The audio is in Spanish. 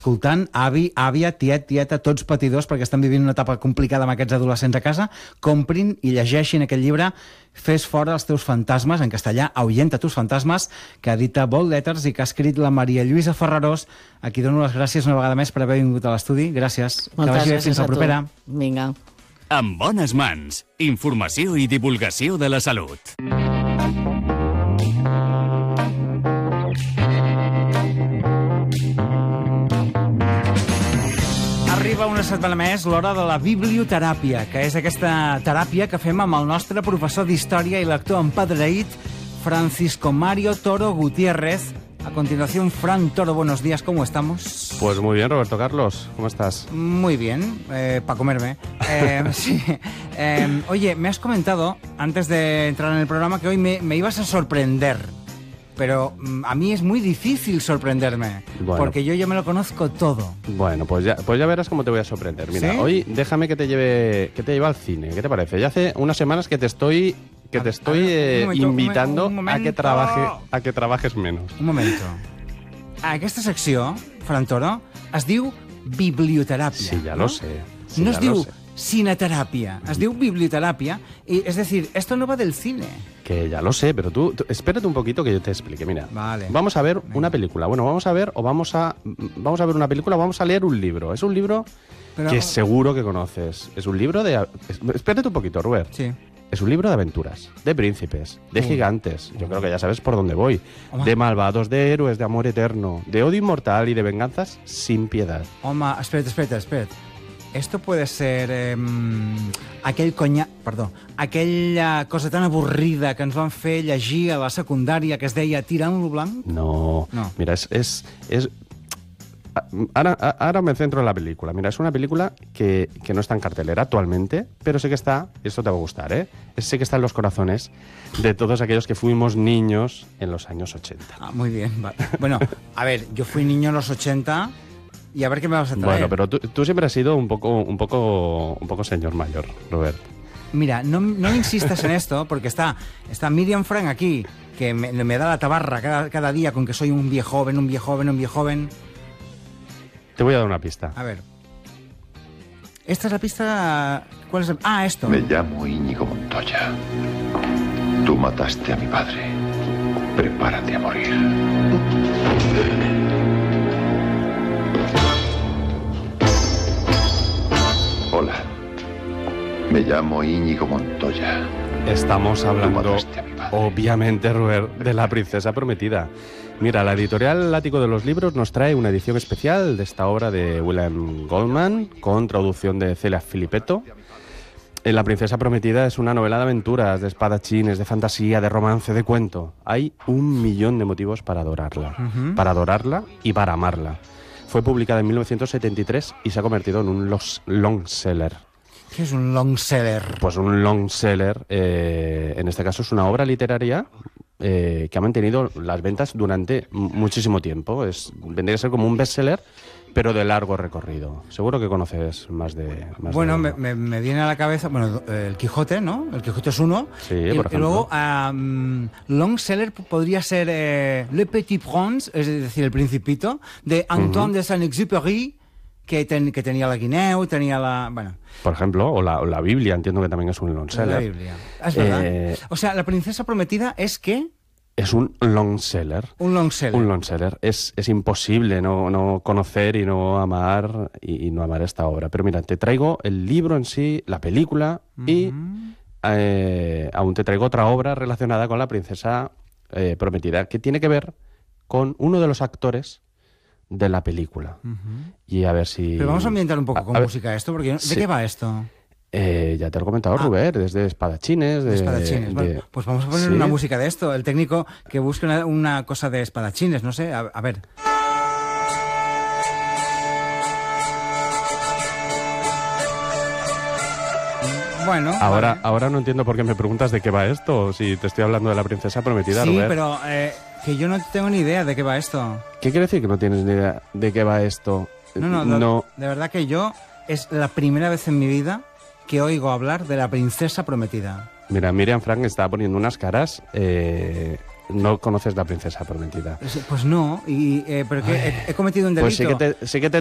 escoltant, avi, àvia, tiet, tieta, tots patidors perquè estan vivint una etapa complicada amb aquests adolescents a casa, comprin i llegeixin aquest llibre Fes fora els teus fantasmes, en castellà, Ahuyenta tus fantasmes, que edita Bold Letters i que ha escrit la Maria Lluïsa Ferrarós, a qui dono les gràcies una vegada més per haver vingut a l'estudi. Gràcies. Moltes gràcies fins la propera. Vinga. En bones mans. Informació i divulgació de la salut. Arriba una setmana més l'hora de la biblioteràpia, que és aquesta teràpia que fem amb el nostre professor d'Història i lector empadreït, Francisco Mario Toro Gutiérrez. A continuación, Fran Toro, buenos días, ¿cómo estamos? Pues muy bien, Roberto Carlos, ¿cómo estás? Muy bien, para comerme. Sí. Oye, me has comentado, antes de entrar en el programa, que hoy me ibas a sorprender. Pero a mí es muy difícil sorprenderme, porque yo ya me lo conozco todo. Bueno, pues ya verás cómo te voy a sorprender. Mira, ¿sí? Hoy déjame que te lleve al cine. ¿Qué te parece? Ya hace unas semanas que te estoy invitando a que trabajes menos. Un momento. Aquesta secció, Fran Toro, es diu biblioteràpia. Sí, ya lo sé. Sí, no es diu cineteràpia, es diu biblioteràpia. Y, es decir, esto no va del cine. Que ya lo sé, pero tú espérate un poquito que yo te explique. Mira, vale. Vamos a ver una película. Bueno, vamos a ver una película, vamos a leer un libro. Es un libro que seguro que conoces. Es un libro de... Espérate un poquito, Robert. Sí. Es un libro de aventuras, de príncipes, de gigantes. Yo creo que ya sabes por dónde voy. De malvados, de héroes, de amor eterno, de odio inmortal y de venganzas sin piedad. Home, espera't. Esto puede ser aquella cosa tan avorrida que ens van fer llegir a la secundària que es deia Tirant-lo blanc? No. Mira, ahora me centro en la película. Mira, es una película que no está en cartelera actualmente, pero sé que está, esto te va a gustar, ¿eh? Sé que está en los corazones de todos aquellos que fuimos niños en los años 80. Ah, muy bien. Vale. Bueno, a ver, yo fui niño en los 80... Y a ver qué me vas a traer. Bueno, pero tú siempre has sido un poco señor mayor, Robert. Mira, no insistas en esto, porque está Miriam Frank aquí, que me da la tabarra cada día con que soy un viejo joven. Te voy a dar una pista. A ver. Esta es la pista... ¿Cuál es? Esto. Me llamo Íñigo Montoya. Tú mataste a mi padre. Prepárate a morir. Hola, me llamo Íñigo Montoya. Estamos hablando, obviamente, Robert, de La princesa prometida. Mira, la editorial Látigo de los Libros nos trae una edición especial de esta obra de William Goldman, con traducción de Celia Filippetto. La princesa prometida es una novela de aventuras, de espadachines, de fantasía, de romance, de cuento. Hay 1.000.000 de motivos para adorarla, para adorarla y para amarla. Fue publicada en 1973 y se ha convertido en un long seller. ¿Qué es un long seller? Pues un long seller, en este caso, es una obra literaria que ha mantenido las ventas durante muchísimo tiempo. Vendría a ser como un bestseller, pero de largo recorrido. Seguro que conoces más de... Bueno, me viene a la cabeza, el Quijote, ¿no? El Quijote es uno. Sí, por ejemplo. Y luego, long seller podría ser Le Petit Prince, es decir, El Principito, de Antoine de Saint-Exupéry, que tenía la Guineu, tenía la... Bueno. Por ejemplo, o la Biblia, entiendo que también es un long seller. La Biblia. Es verdad. O sea, La princesa prometida es ¿qué? Es un long seller. Un long seller. Un long seller. Es imposible no conocer y no amar esta obra. Pero mira, te traigo el libro en sí, la película, y aún te traigo otra obra relacionada con La princesa prometida, que tiene que ver con uno de los actores de la película. Y a ver si... Pero vamos a ambientar un poco con música esto, porque ¿de qué va esto? Ya te lo he comentado, Robert, desde espadachines. Bueno, pues vamos a poner una música de esto. El técnico que busque una cosa de espadachines, no sé, a ver. Bueno, ahora no entiendo por qué me preguntas de qué va esto, si te estoy hablando de La princesa prometida, sí, Robert. Pero que yo no tengo ni idea de qué va esto. ¿Qué quiere decir que no tienes ni idea de qué va esto? No. De verdad que es la primera vez en mi vida que oigo hablar de La princesa prometida. Mira, Miriam Frank está poniendo unas caras no conoces La princesa prometida. Pues no, pero que he cometido un delito. Pues sí que te